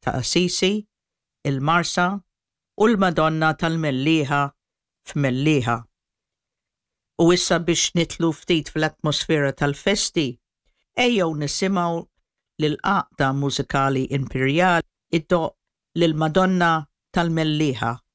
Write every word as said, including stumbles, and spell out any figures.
ta' Assisi, il-Marsa u l-Madonna tal-Mellieħa f'Mellieħa. U issa biex nitlu ftit fl-atmosfera tal-festi, ejjew nisimgħu lil-għaqda mużikali imperjali iddoq lil-Madonna tal-Mellieħa.